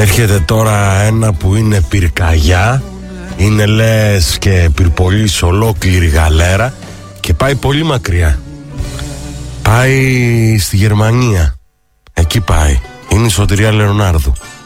Έρχεται τώρα ένα που είναι πυρκαγιά. Είναι λες και πυρπολής ολόκληρη γαλέρα. Και πάει πολύ μακριά. Πάει στη Γερμανία. Εκεί πάει. Είναι η Σωτηρία Λεωνάρδου.